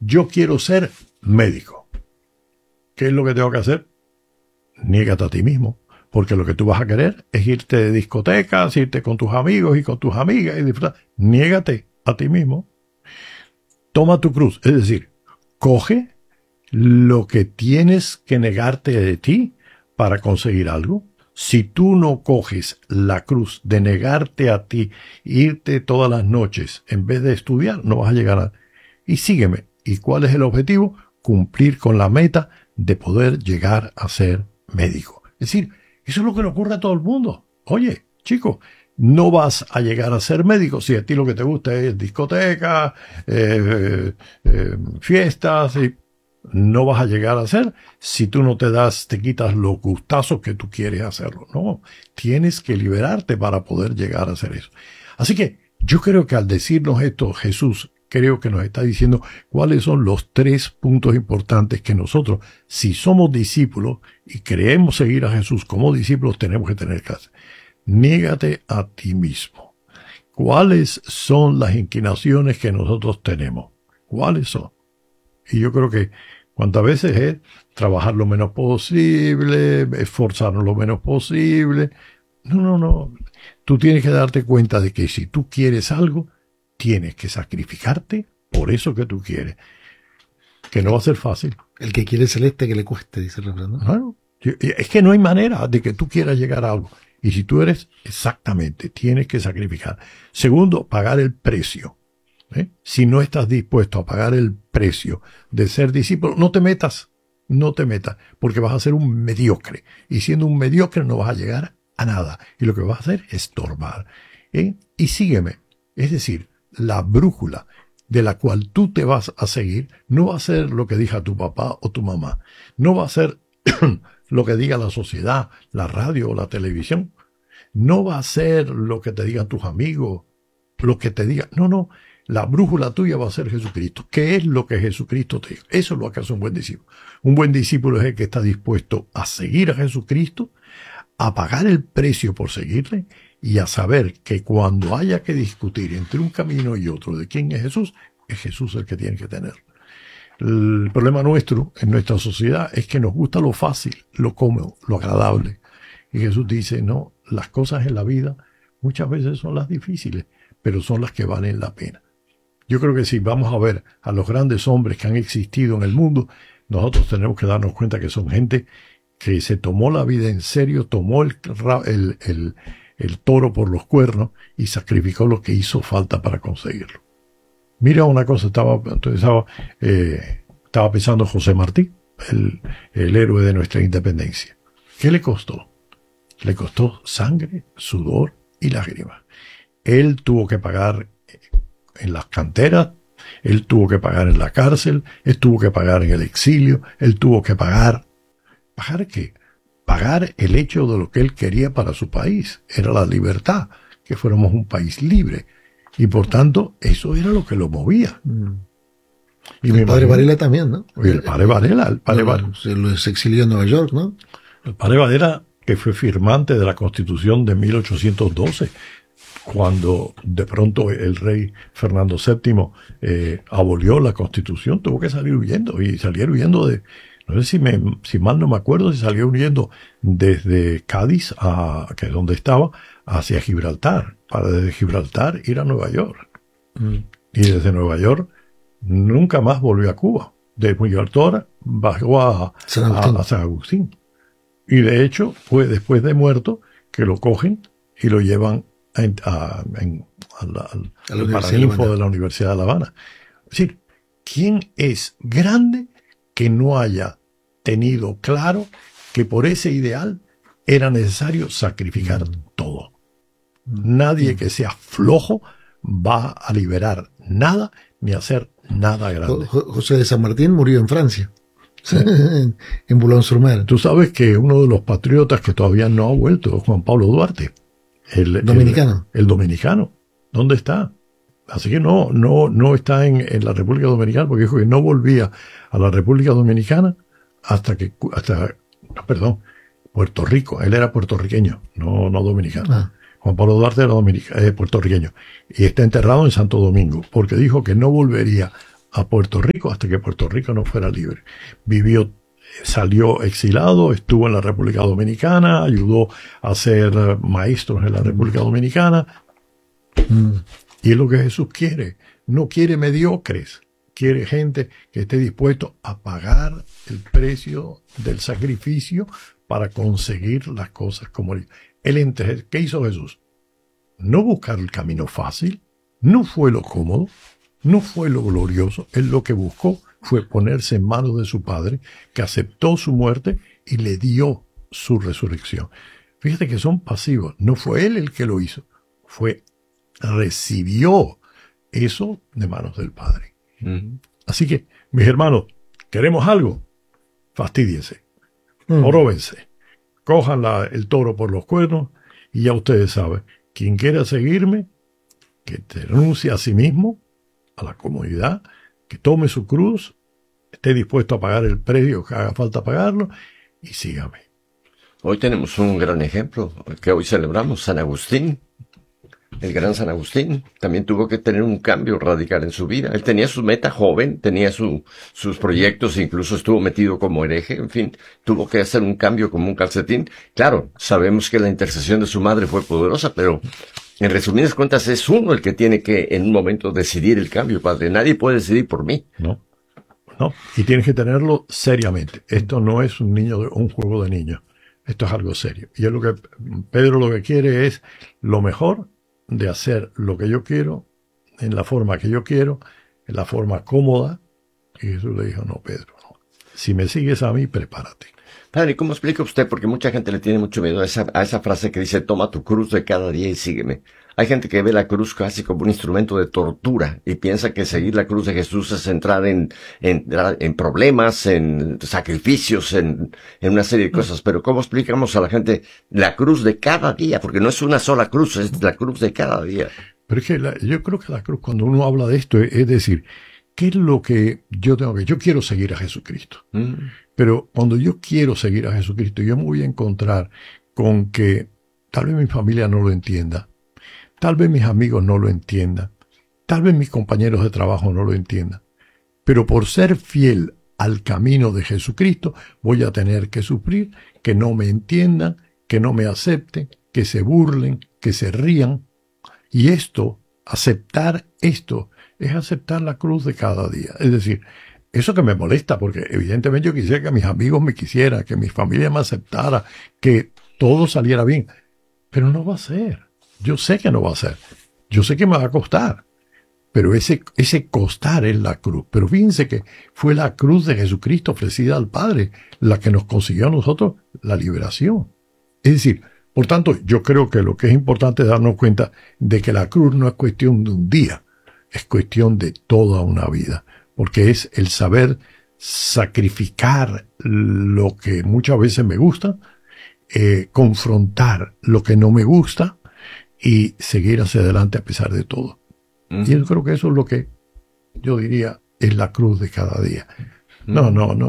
yo quiero ser médico. ¿Qué es lo que tengo que hacer? Niégate a ti mismo. Porque lo que tú vas a querer es irte de discotecas, irte con tus amigos y con tus amigas y disfrutar. Niégate a ti mismo. Toma tu cruz. Es decir, coge lo que tienes que negarte de ti para conseguir algo. Si tú no coges la cruz de negarte a ti, irte todas las noches en vez de estudiar, no vas a llegar a... Y sígueme. ¿Y cuál es el objetivo? Cumplir con la meta de poder llegar a ser médico. Es decir, eso es lo que le ocurre a todo el mundo. Oye, chico, no vas a llegar a ser médico si a ti lo que te gusta es discoteca, fiestas, y no vas a llegar a ser si tú no te quitas los gustazos que tú quieres hacerlo. No, tienes que liberarte para poder llegar a hacer eso. Así que yo creo que al decirnos esto, Jesús creo que nos está diciendo cuáles son los 3 puntos importantes que nosotros, si somos discípulos y creemos seguir a Jesús como discípulos, tenemos que tener que hacer. Niégate a ti mismo. ¿Cuáles son las inclinaciones que nosotros tenemos? ¿Cuáles son? Y yo creo que cuántas veces es trabajar lo menos posible, esforzarnos lo menos posible. No. Tú tienes que darte cuenta de que si tú quieres algo, tienes que sacrificarte por eso que tú quieres. Que no va a ser fácil. El que quiere celeste que le cueste, dice el refrán, ¿no? Claro. Es que no hay manera de que tú quieras llegar a algo. Y si tú eres, exactamente, tienes que sacrificar. Segundo, pagar el precio. Si no estás dispuesto a pagar el precio de ser discípulo, no te metas, porque vas a ser un mediocre. Y siendo un mediocre no vas a llegar a nada. Y lo que vas a hacer es estorbar. Y sígueme. Es decir, la brújula de la cual tú te vas a seguir no va a ser lo que diga tu papá o tu mamá. No va a ser lo que diga la sociedad, la radio o la televisión. No va a ser lo que te digan tus amigos, lo que te diga. No. La brújula tuya va a ser Jesucristo. ¿Qué es lo que Jesucristo te dijo? Eso es lo que hace un buen discípulo. Un buen discípulo es el que está dispuesto a seguir a Jesucristo, a pagar el precio por seguirle y a saber que cuando haya que discutir entre un camino y otro de quién es Jesús el que tiene que tener. El problema nuestro en nuestra sociedad es que nos gusta lo fácil, lo cómodo, lo agradable. Y Jesús dice, no, las cosas en la vida muchas veces son las difíciles, pero son las que valen la pena. Yo creo que si vamos a ver a los grandes hombres que han existido en el mundo, nosotros tenemos que darnos cuenta que son gente que se tomó la vida en serio, tomó el toro por los cuernos y sacrificó lo que hizo falta para conseguirlo. Mira una cosa, estaba pensando José Martí, el héroe de nuestra independencia. ¿Qué le costó? Le costó sangre, sudor y lágrimas. Él tuvo que pagar en las canteras, él tuvo que pagar en la cárcel, él tuvo que pagar en el exilio, él tuvo que pagar... ¿Pagar qué? Pagar el hecho de lo que él quería para su país. Era la libertad, que fuéramos un país libre. Y por tanto, eso era lo que lo movía. Y el padre Varela también, ¿no? Y el padre Varela. Se exilió en Nueva York, ¿no? El padre Varela, que fue firmante de la Constitución de 1812, cuando de pronto el rey Fernando VII abolió la Constitución, tuvo que salir huyendo. Y salir huyendo de... No sé si mal no me acuerdo, si salió huyendo desde Cádiz, que es donde estaba, hacia Gibraltar, para desde Gibraltar ir a Nueva York. Y desde Nueva York nunca más volvió a Cuba. De Gibraltar bajó a San Agustín. Y de hecho fue después de muerto que lo cogen y lo llevan al Paraninfo de la Universidad de La Habana. Es decir, ¿quién es grande que no haya tenido claro que por ese ideal era necesario sacrificar todo? Nadie que sea flojo va a liberar nada ni a hacer nada grande. José de San Martín murió en Francia, ¿sí? en Boulogne-sur-Mer. Tú sabes que uno de los patriotas que todavía no ha vuelto es Juan Pablo Duarte, el dominicano. ¿Dónde está? Así que no está en la República Dominicana, porque dijo que no volvía a la República Dominicana Puerto Rico. Él era puertorriqueño, no dominicano. Juan Pablo Duarte era puertorriqueño. Y está enterrado en Santo Domingo, porque dijo que no volvería a Puerto Rico hasta que Puerto Rico no fuera libre. Salió exilado, estuvo en la República Dominicana, ayudó a ser maestros en la República Dominicana. Y es lo que Jesús quiere. No quiere mediocres. Quiere gente que esté dispuesto a pagar el precio del sacrificio para conseguir las cosas como él. ¿Qué hizo Jesús? No buscar el camino fácil, no fue lo cómodo, no fue lo glorioso. Él lo que buscó fue ponerse en manos de su Padre, que aceptó su muerte y le dio su resurrección. Fíjate que son pasivos. No fue él el que lo hizo. Recibió eso de manos del Padre. Así que, mis hermanos, ¿queremos algo? Fastídiense. Oróbense. Cojan el toro por los cuernos y ya ustedes saben, quien quiera seguirme, que te renuncie a sí mismo, a la comodidad, que tome su cruz, esté dispuesto a pagar el precio que haga falta pagarlo y sígame. Hoy tenemos un gran ejemplo que hoy celebramos, San Agustín. El gran San Agustín también tuvo que tener un cambio radical en su vida. Él tenía su meta joven, tenía sus proyectos, incluso estuvo metido como hereje, en fin, tuvo que hacer un cambio como un calcetín. Claro, sabemos que la intercesión de su madre fue poderosa, pero en resumidas cuentas es uno el que tiene que en un momento decidir el cambio, padre. Nadie puede decidir por mí. No, y tienes que tenerlo seriamente. Esto no es un juego de niños. Esto es algo serio. Y Pedro lo que quiere es lo mejor de hacer lo que yo quiero, en la forma que yo quiero, en la forma cómoda. Y Jesús le dijo, no, Pedro, no. Si me sigues a mí, prepárate. Padre, ¿cómo explica usted? Porque mucha gente le tiene mucho miedo a esa frase que dice, toma tu cruz de cada día y sígueme. Hay gente que ve la cruz casi como un instrumento de tortura y piensa que seguir la cruz de Jesús es entrar en problemas, en sacrificios, en una serie de cosas. Pero ¿cómo explicamos a la gente la cruz de cada día? Porque no es una sola cruz, es la cruz de cada día. Pero es que yo creo que la cruz, cuando uno habla de esto, es decir, ¿qué es lo que yo tengo que? Yo quiero seguir a Jesucristo. Pero cuando yo quiero seguir a Jesucristo, yo me voy a encontrar con que tal vez mi familia no lo entienda, tal vez mis amigos no lo entiendan, tal vez mis compañeros de trabajo no lo entiendan. Pero por ser fiel al camino de Jesucristo, voy a tener que sufrir, que no me entiendan, que no me acepten, que se burlen, que se rían. Y aceptar esto, es aceptar la cruz de cada día. Es decir, eso que me molesta, porque evidentemente yo quisiera que mis amigos me quisieran, que mi familia me aceptara, que todo saliera bien. Pero no va a ser. Yo sé que no va a ser. Yo sé que me va a costar. Pero ese costar es la cruz. Pero fíjense que fue la cruz de Jesucristo ofrecida al Padre la que nos consiguió a nosotros la liberación. Es decir, por tanto, yo creo que lo que es importante es darnos cuenta de que la cruz no es cuestión de un día, es cuestión de toda una vida. Porque es el saber sacrificar lo que muchas veces me gusta, confrontar lo que no me gusta y seguir hacia adelante a pesar de todo. Y yo creo que eso es lo que yo diría es la cruz de cada día. No.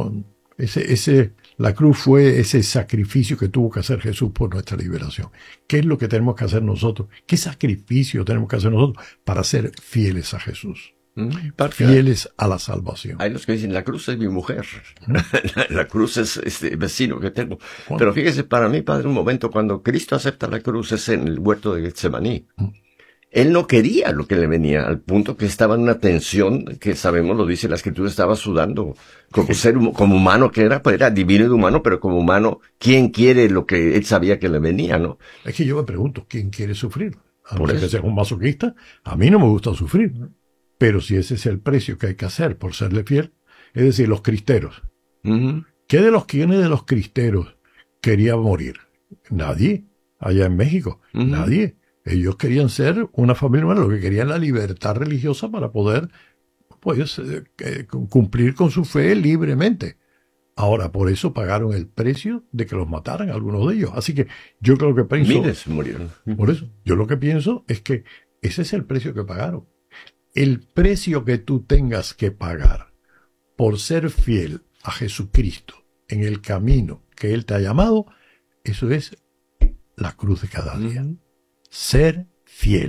La cruz fue ese sacrificio que tuvo que hacer Jesús por nuestra liberación. ¿Qué es lo que tenemos que hacer nosotros? ¿Qué sacrificio tenemos que hacer nosotros para ser fieles a Jesús? Fieles a la salvación. Hay los que dicen, la cruz es mi mujer. La cruz es este vecino que tengo. Pero fíjese, para mí, padre, un momento cuando Cristo acepta la cruz es en el huerto de Getsemaní. Él no quería lo que le venía, al punto que estaba en una tensión que sabemos, lo dice la Escritura, estaba sudando como ser, como humano que era, pues era divino y humano, pero como humano, ¿quién quiere lo que él sabía que le venía, no? Es que yo me pregunto, ¿quién quiere sufrir? A no ser que sea un masoquista, a mí no me gusta sufrir. Pero si ese es el precio que hay que hacer por serle fiel, es decir, los cristeros. ¿Quiénes de los cristeros quería morir? Nadie. Allá en México, nadie. Ellos querían ser una familia humana, lo que querían la libertad religiosa para poder, pues, cumplir con su fe libremente. Ahora, por eso pagaron el precio de que los mataran algunos de ellos. Así que yo creo que pienso... Miles murieron. Por eso, yo lo que pienso es que ese es el precio que pagaron. El precio que tú tengas que pagar por ser fiel a Jesucristo en el camino que Él te ha llamado, eso es la cruz de cada día. Ser fiel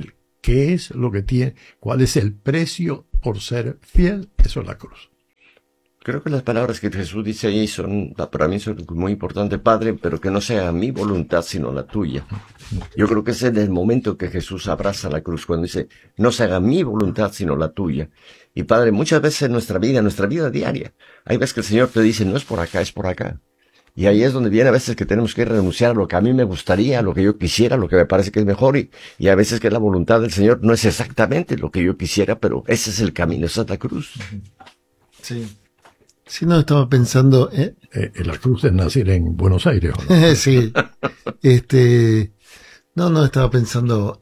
¿Qué es lo que tiene? ¿Cuál es el precio por ser fiel? Eso es la cruz. Creo que las palabras que Jesús dice ahí para mí son muy importantes, Padre, pero que no sea mi voluntad, sino la tuya. Yo creo que ese es el momento que Jesús abraza la cruz, cuando dice, no se haga mi voluntad, sino la tuya. Y Padre, muchas veces en nuestra vida diaria, hay veces que el Señor te dice, no es por acá, es por acá. Y ahí es donde viene a veces que tenemos que renunciar a lo que a mí me gustaría, a lo que yo quisiera, a lo que me parece que es mejor, y a veces que la voluntad del Señor no es exactamente lo que yo quisiera, pero ese es el camino, esa es la cruz. Sí. Sí, no, estaba pensando... La cruz es nacer en Buenos Aires, ¿o no? Sí. No, estaba pensando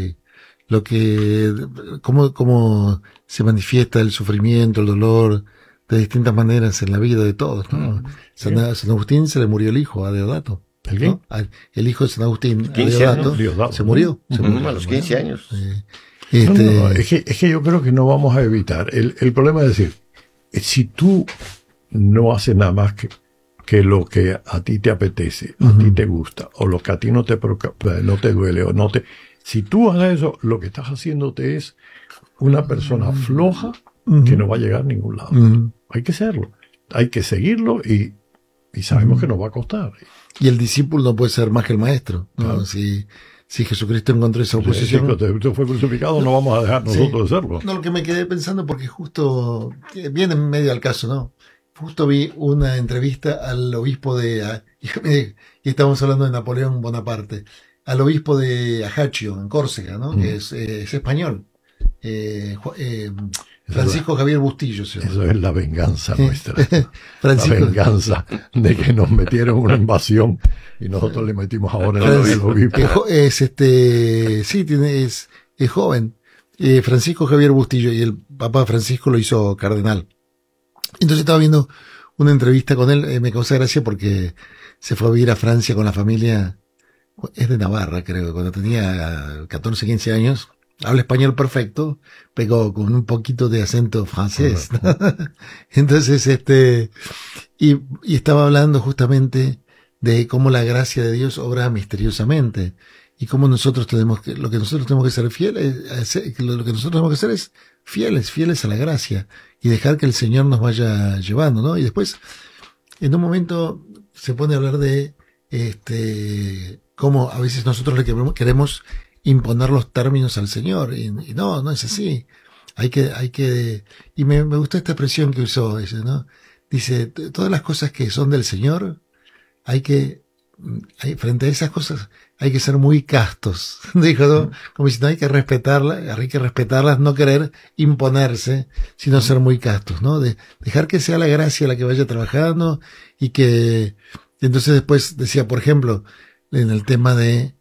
cómo se manifiesta el sufrimiento, el dolor, de distintas maneras en la vida de todos, ¿no? San Agustín se le murió el hijo, a Deodato. ¿El qué? ¿No? El hijo de San Agustín, 15 años. Deodato. se murió. A los 15 años. No, es que yo creo que no vamos a evitar. El problema es decir, si tú no haces nada más que lo que a ti te apetece, a ti te gusta, o lo que a ti no te duele, si tú haces eso, lo que estás haciéndote es una persona floja que no va a llegar a ningún lado. Hay que serlo, hay que seguirlo y sabemos que nos va a costar. Y el discípulo no puede ser más que el maestro, ¿no? Claro. Si Jesucristo encontró esa oposición. Si Cristo fue crucificado, no vamos a dejar nosotros de serlo. No, lo que me quedé pensando, porque justo viene en medio al caso, ¿no? Justo vi una entrevista al obispo y estamos hablando de Napoleón Bonaparte, al obispo de Ajaccio, en Córcega, ¿no? Que es español. Francisco Javier Bustillo se llama. Eso es la venganza nuestra. Francisco. La venganza de que nos metieron una invasión y nosotros le metimos ahora el obispo. Es joven. Francisco Javier Bustillo, y el Papa Francisco lo hizo cardenal. Entonces estaba viendo una entrevista con él, me causa gracia porque se fue a vivir a Francia con la familia, es de Navarra creo, cuando tenía 14, 15 años. Habla español perfecto, pero con un poquito de acento francés. Entonces, y estaba hablando justamente de cómo la gracia de Dios obra misteriosamente y cómo lo que nosotros tenemos que ser fieles, lo que nosotros tenemos que ser es fieles a la gracia y dejar que el Señor nos vaya llevando, ¿no? Y después, en un momento se pone a hablar de, cómo a veces nosotros le queremos imponer los términos al Señor, y no es así. Y me gustó esta expresión que usó ella, ¿no? Dice, todas las cosas que son del Señor, frente a esas cosas, hay que ser muy castos. Dijo, ¿no? Como diciendo, hay que respetarlas, no querer imponerse, sino ser muy castos, ¿no? Dejar que sea la gracia la que vaya trabajando, y entonces después decía, por ejemplo, en el tema de,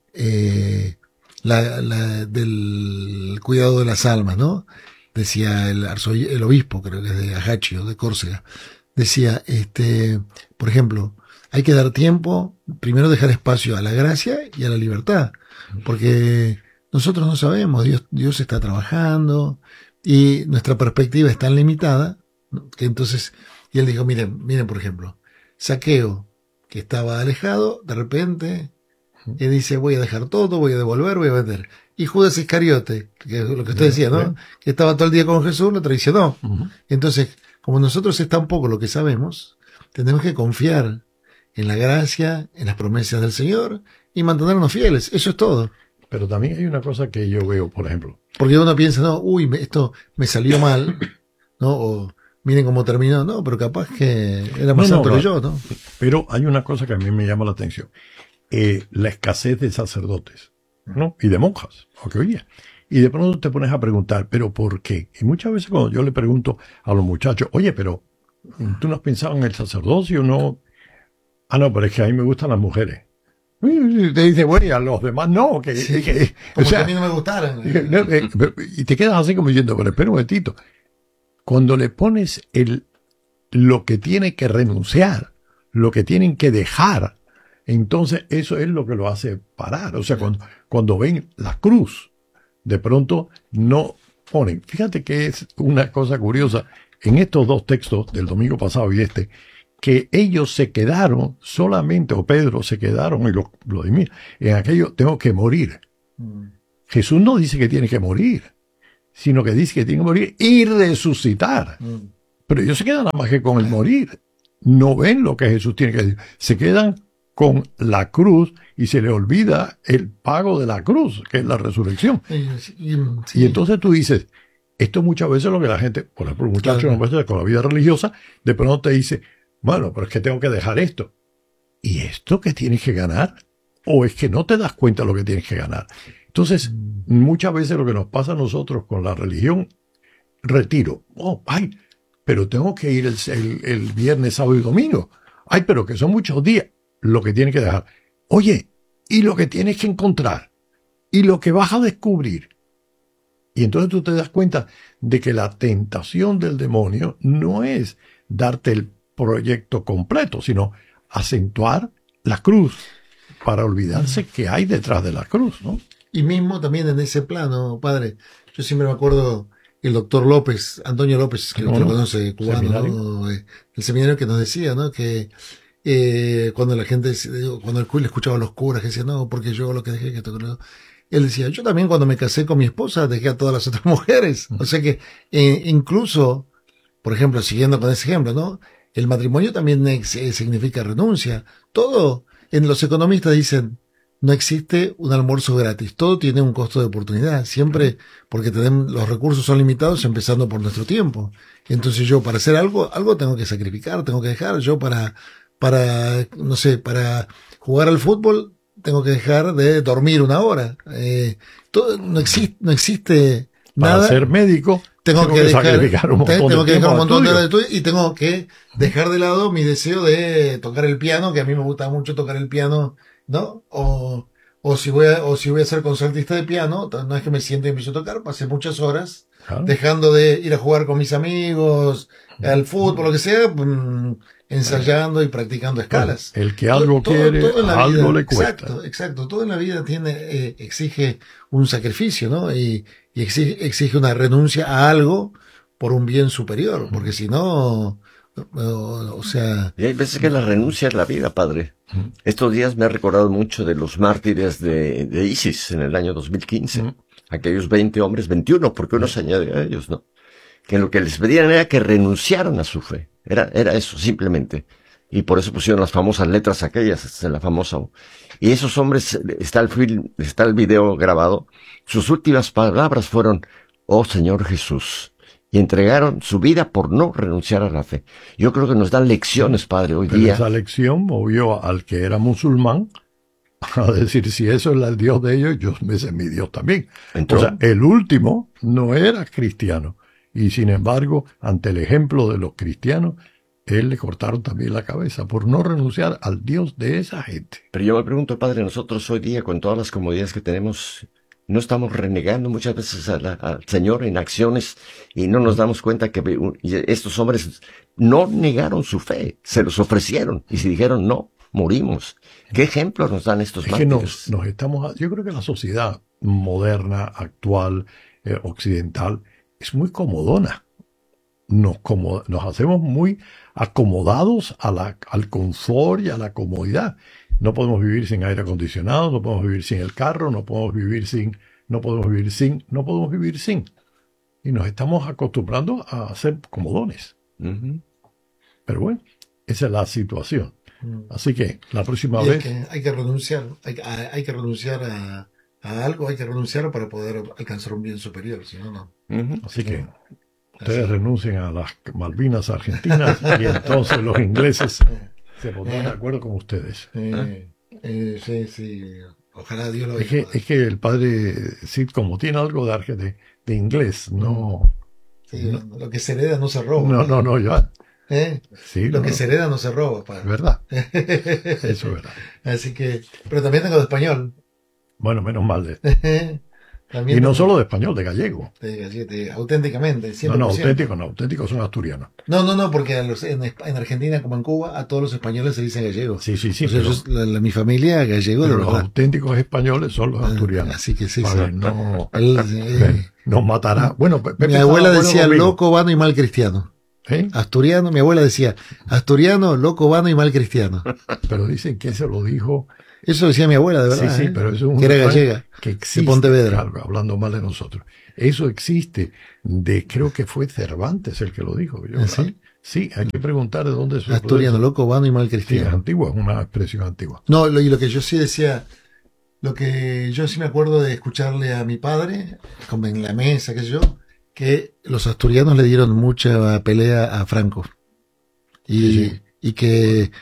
del cuidado de las almas, ¿no? Decía el obispo, creo que es de Ajaccio, de Córcega, decía, por ejemplo, hay que dar tiempo, primero dejar espacio a la gracia y a la libertad, porque nosotros no sabemos, Dios está trabajando y nuestra perspectiva es tan limitada, ¿no? Que entonces, y él dijo, miren por ejemplo, Zaqueo, que estaba alejado, de repente y dice, voy a dejar todo, voy a devolver, voy a vender. Y Judas Iscariote, que es lo que usted decía, ¿no? Que estaba todo el día con Jesús, lo traicionó. Entonces, como nosotros es tan poco lo que sabemos, tenemos que confiar en la gracia, en las promesas del Señor y mantenernos fieles. Eso es todo. Pero también hay una cosa que yo veo, por ejemplo. Porque uno piensa, no, esto me salió mal, ¿no? O miren cómo terminó. No, pero capaz que era más santo que yo, ¿no? Pero hay una cosa que a mí me llama la atención. La escasez de sacerdotes, ¿no? Y de monjas, porque oye, y de pronto te pones a preguntar, ¿pero por qué? Y muchas veces cuando yo le pregunto a los muchachos, oye, pero ¿tú no has pensado en el sacerdocio? No. Ah, no, pero es que a mí me gustan las mujeres. Y te dice, bueno, y a los demás no. Como que a mí no me gustaran. Y te quedas así como diciendo, pero espera un momentito. Cuando le pones lo que tiene que renunciar, lo que tienen que dejar, entonces eso es lo que lo hace parar. O sea, cuando ven la cruz, de pronto no ponen. Fíjate que es una cosa curiosa en estos dos textos del domingo pasado y que ellos se quedaron solamente, o Pedro se quedaron, y Vladimir, en aquello tengo que morir. Jesús no dice que tiene que morir, sino que dice que tiene que morir y resucitar. Pero ellos se quedan nada más que con el morir. No ven lo que Jesús tiene que decir. Se quedan con la cruz y se le olvida el pago de la cruz, que es la resurrección. Y entonces tú dices, esto muchas veces es lo que la gente, por ejemplo, un muchacho con la vida religiosa, de pronto te dice, bueno, pero es que tengo que dejar esto. ¿Y esto qué tienes que ganar? ¿O es que no te das cuenta de lo que tienes que ganar? Entonces, muchas veces lo que nos pasa a nosotros con la religión, retiro. Oh, ay, pero tengo que ir el viernes, sábado y domingo. Ay, pero que son muchos días. Lo que tienes que dejar. Oye, y lo que tienes que encontrar. Y lo que vas a descubrir. Y entonces tú te das cuenta de que la tentación del demonio no es darte el proyecto completo, sino acentuar la cruz para olvidarse que hay detrás de la cruz, ¿no? Y mismo también en ese plano, padre, yo siempre me acuerdo el doctor López, Antonio López, que lo conoce, cubano, ¿no? El seminario que nos decía, ¿no? Que cuando la gente, cuando el le escuchaba a los curas que decían, no, porque yo lo que dejé, que esto, él decía, yo también cuando me casé con mi esposa dejé a todas las otras mujeres. O sea que incluso, por ejemplo, siguiendo con ese ejemplo, ¿no? El matrimonio también significa renuncia. Todo, en los economistas dicen, no existe un almuerzo gratis. Todo tiene un costo de oportunidad. Siempre, porque los recursos son limitados, empezando por nuestro tiempo. Entonces yo, para hacer algo tengo que sacrificar, tengo que dejar. Yo para jugar al fútbol, tengo que dejar de dormir una hora. No existe nada. Para ser médico, tengo que sacrificar un montón de horas de estudio y tengo que dejar de lado mi deseo de tocar el piano, que a mí me gusta mucho tocar el piano, ¿no? O si voy a ser concertista de piano, no es que me siente y empiezo a tocar, pasé muchas horas dejando de ir a jugar con mis amigos, al fútbol, lo que sea, ensayando y practicando escalas. El que algo quiere, algo le cuesta. Exacto. Todo en la vida exige un sacrificio, ¿no? Y exige una renuncia a algo por un bien superior, porque si no, o sea... Y hay veces que la renuncia es la vida, padre. Estos días me ha recordado mucho de los mártires de ISIS en el año 2015. Aquellos 20 hombres, 21, porque uno se añade a ellos, ¿no? Que lo que les pedían era que renunciaran a su fe. Era eso, simplemente. Y por eso pusieron las famosas letras aquellas, la famosa. Y esos hombres, está el video grabado, sus últimas palabras fueron, oh Señor Jesús. Y entregaron su vida por no renunciar a la fe. Yo creo que nos dan lecciones, padre, hoy día. Esa lección movió al que era musulmán a decir, si eso es el Dios de ellos, ese es mi Dios también. Entonces, o sea, el último no era cristiano. Y sin embargo, ante el ejemplo de los cristianos, él le cortaron también la cabeza por no renunciar al Dios de esa gente. Pero yo me pregunto, padre, nosotros hoy día, con todas las comodidades que tenemos, no estamos renegando muchas veces al Señor en acciones y no nos damos cuenta que estos hombres no negaron su fe, se los ofrecieron y si dijeron no, morimos. ¿Qué ejemplo nos dan estos mártires? Que nos estamos, yo creo que la sociedad moderna, actual, occidental, es muy comodona. Nos hacemos muy acomodados al confort y a la comodidad. No podemos vivir sin aire acondicionado, no podemos vivir sin el carro, no podemos vivir sin. Y nos estamos acostumbrando a ser comodones. Pero bueno, esa es la situación. Así que la próxima vez... hay que renunciar, hay que renunciar a algo, hay que renunciar para poder alcanzar un bien superior, si no, no. Sí. Que ustedes renuncien a las Malvinas argentinas y entonces los ingleses se pondrán de acuerdo con ustedes. Sí. Ojalá Dios lo vea. Es que el padre Cid, como tiene algo de inglés, no... Sí, no, lo que se hereda no se roba. No, ya. Sí, lo que se hereda no se roba, padre. ¿Verdad? Eso es verdad. Así que, pero también tengo de español. Bueno, menos mal de... Y no solo de español, de gallego. Auténticamente. 100%. No, auténticos son asturianos. No, porque en Argentina como en Cuba, a todos los españoles se dicen gallegos. Sí. O sea, mi familia gallego. Pero los auténticos españoles son los asturianos. Así que sí. Nos matará. Bueno, Pepe mi abuela decía loco, vano y mal cristiano. Asturiano, mi abuela decía, asturiano, loco, vano y mal cristiano. Pero dicen que se lo dijo Eso decía mi abuela, de verdad. Sí, pero eso es que era gallega, que existe, de Pontevedra. Claro, hablando mal de nosotros. Eso existe. Creo que fue Cervantes el que lo dijo. ¿Sí? Sí, hay que preguntar de dónde se Asturiano, loco, vano y mal Sí, es cristiano. antigua, es una expresión antigua. No, y lo que yo sí decía, lo que yo sí me acuerdo de escucharle a mi padre, como en la mesa, qué sé yo, que los asturianos le dieron mucha pelea a Franco. Y que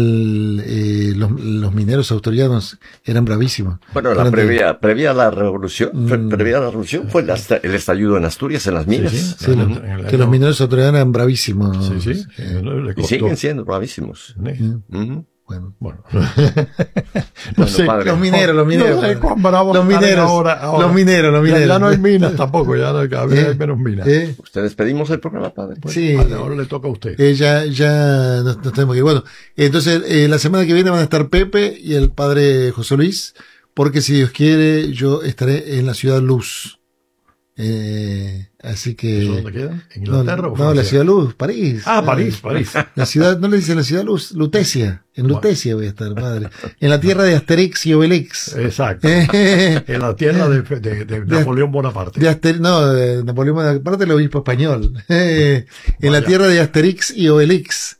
los mineros asturianos eran bravísimos. Bueno, previa a la revolución, fue el estallido en Asturias, en las minas. Sí, que los mineros asturianos eran bravísimos. Sí. Y siguen siendo bravísimos. Bueno. No sé, padre. Los mineros. No sé cuán bravos Los están mineros. ahora. Los mineros. Ya no hay minas tampoco, cada vez hay menos minas. Usted despedimos el programa, padre. Bueno, Sí. padre, ahora le toca a usted. Ya nos tenemos que ir. Bueno, entonces la semana que viene van a estar Pepe y el padre José Luis, porque si Dios quiere, yo estaré en la ciudad Luz. Así que... ¿Eso dónde queda? ¿Inglaterra o No, Francia? la ciudad Luz, París. París. La ciudad, no le dicen la ciudad Luz, Lutecia. En Lutecia voy a estar, padre. En la tierra de Asterix y Obelix. Exacto. En la tierra de Napoleón Bonaparte. De Napoleón Bonaparte, el obispo español. En la tierra de Asterix y Obelix.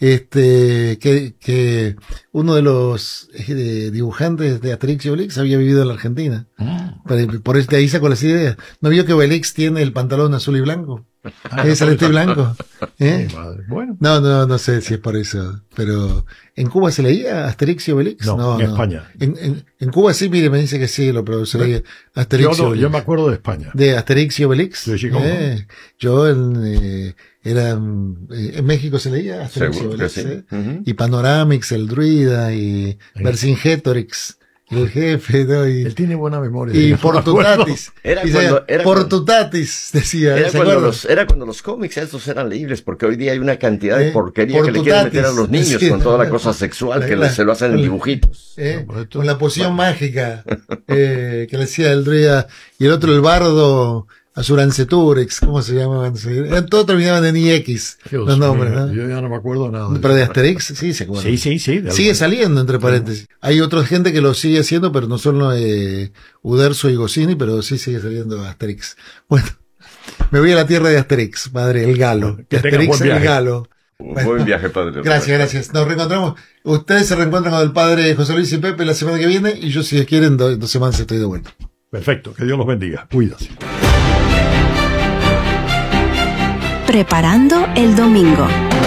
Que uno de los dibujantes de Asterix y Obelix había vivido en la Argentina. Por eso de ahí sacó las ideas. ¿No vio que Obelix tiene el pantalón azul y blanco? Es celeste y blanco. Bueno. No sé si es por eso. Pero, ¿en Cuba se leía Asterix y Obelix? No, en España. En Cuba sí, mire, me dice que sí, pero se leía Asterix y Obelix. Yo me acuerdo de España. De Asterix y Obelix. Sí, ¿cómo? Yo en México se leía Asterix y Obelix. Sí. Y Panoramix, el druida, y Vercingetorix, el jefe, ¿no? Él tiene buena memoria. Y Portutatis. Portutatis, decía. Era cuando los cómics estos eran libres, porque hoy día hay una cantidad de porquería que le quieren meter a los niños con toda la cosa sexual que se lo hacen en dibujitos. Con la poción mágica que le decía el druida, y el otro el bardo Asuranceturex, ¿cómo se llamaban? Todos terminaban en IX, los nombres, ¿no? Yo ya no me acuerdo nada. Pero de Asterix, sí se acuerdan. Sí. Sigue saliendo, entre paréntesis. Hay otra gente que lo sigue haciendo, pero no solo Uderzo y Goscinny, pero sí sigue saliendo Asterix. Bueno, me voy a la tierra de Asterix, padre, el galo. Que Asterix, el galo. Buen viaje, padre. Gracias. Nos reencontramos. Ustedes se reencuentran con el padre José Luis y Pepe la semana que viene, y yo, si quieren, 2 semanas estoy de vuelta. Perfecto, que Dios los bendiga. Cuídate. Preparando el domingo.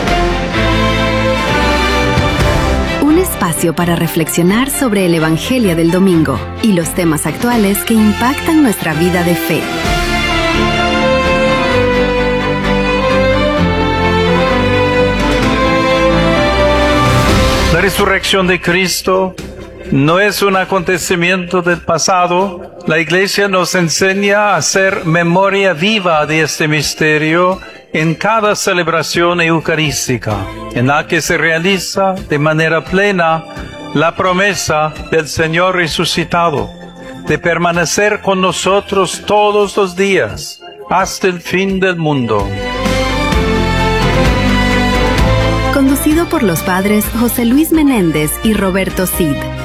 Un espacio para reflexionar sobre el Evangelio del domingo y los temas actuales que impactan nuestra vida de fe. La resurrección de Cristo no es un acontecimiento del pasado. La Iglesia nos enseña a hacer memoria viva de este misterio en cada celebración eucarística, en la que se realiza de manera plena la promesa del Señor resucitado, de permanecer con nosotros todos los días, hasta el fin del mundo. Conducido por los padres José Luis Menéndez y Roberto Cid.